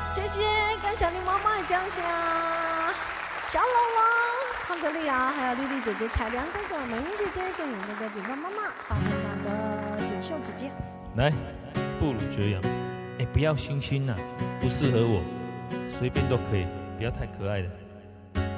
谢谢感谢你妈妈的奖项，小龙王、庞格利亚，还有丽丽姐姐、彩良哥哥、美英姐姐、建宁哥哥、警方妈妈、发财大哥、锦绣姐姐。 来，不如这样，不要星星啦，不适合我，随便都可以，不要太可爱了。